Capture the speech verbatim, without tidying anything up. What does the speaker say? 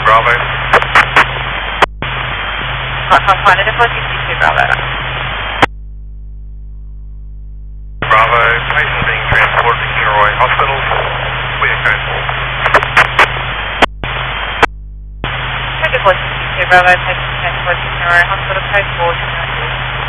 Bravo. Platform Pilot, four sixty-two Bravo. Bravo, patient being transported to Kinroy Hospital. We are code four. four sixty-two Bravo, patient transported to Kinroy Hospital, code four.